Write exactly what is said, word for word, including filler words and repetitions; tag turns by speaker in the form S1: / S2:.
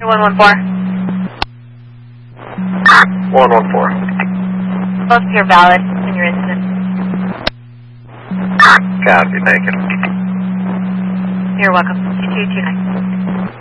S1: one one four.
S2: one one four.
S1: Both appear valid in your incident.
S2: Copy, thank you.
S1: You're welcome. two two two nine.